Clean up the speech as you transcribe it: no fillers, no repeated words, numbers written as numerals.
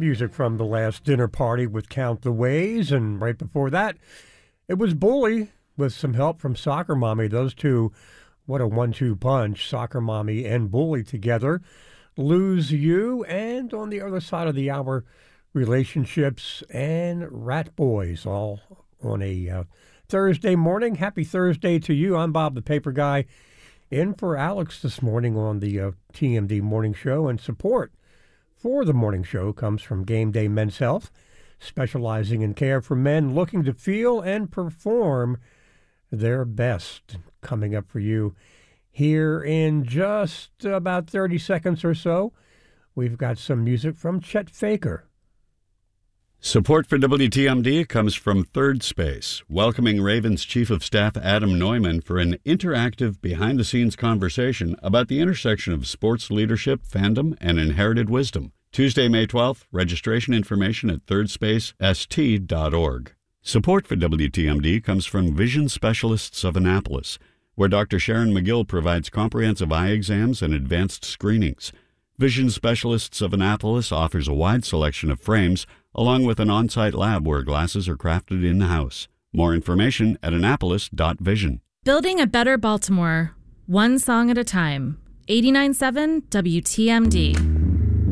Music from The Last Dinner Party with Count the Ways, and right before that, it was Bully with some help from Soccer Mommy. Those two, what a 1-2 punch, Soccer Mommy and Bully together. Lose You, and on the other side of the hour, Relationships and Rat Boys, all on a Thursday morning. Happy Thursday to you. I'm Bob the Paper Guy, in for Alex this morning on the TMD Morning Show, and support for the morning show comes from Game Day Men's Health, specializing in care for men looking to feel and perform their best. Coming up for you here in just about 30 seconds or so, we've got some music from Chet Faker. Support for WTMD comes from Third Space, welcoming Ravens Chief of Staff Adam Neumann for an interactive behind-the-scenes conversation about the intersection of sports leadership, fandom, and inherited wisdom. Tuesday, May 12th, registration information at thirdspacest.org. Support for WTMD comes from Vision Specialists of Annapolis, where Dr. Sharon McGill provides comprehensive eye exams and advanced screenings. Vision Specialists of Annapolis offers a wide selection of frames, along with an on-site lab where glasses are crafted in-house. More information at annapolis.vision. Building a better Baltimore, one song at a time. 89.7 WTMD.